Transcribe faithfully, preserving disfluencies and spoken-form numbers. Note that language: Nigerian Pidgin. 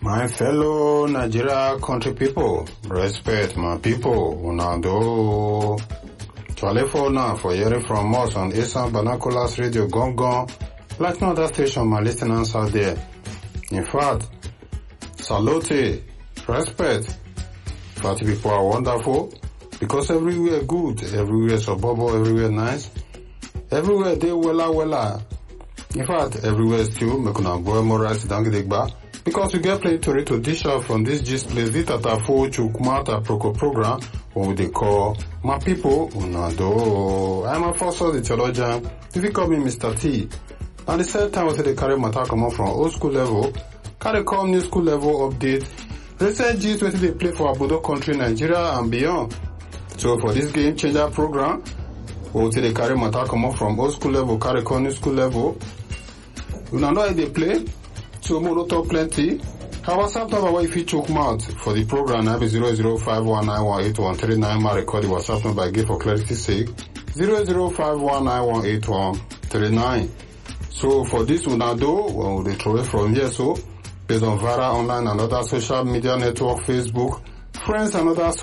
My fellow Nigeria country people, respect my people, una do. Chale for now for hearing from us on Esan Banacolas Radio Gong Gong, like no other station my listeners out there. In fact, salute, respect. Party people are wonderful because everywhere good, everywhere suburban, everywhere nice, everywhere they wella wella. In fact, everywhere still make una go more rice than get back. Because we get plenty to to dish out from this gist place, this Tatafo Chukumata Proko program, what they call my people, Unado. I'm a first the theologian, if you call me Mister T. And the same time, I say they carry matter come from old school level, carry come new school level update, recent gist where they play for Abudo country, Nigeria and beyond. So for this game changer program, we say they carry matter come from old school level, carry come new school level. You know how they play? So more not talk plenty. Our WhatsApp number if you choke mouth for the program number zero zero five one nine one eight one three nine. My record the WhatsApp number again for clarity's sake zero zero five one nine one eight one three nine. So for this one now do well, they throw it from here. So based on Vara online and other social media network, Facebook, friends and other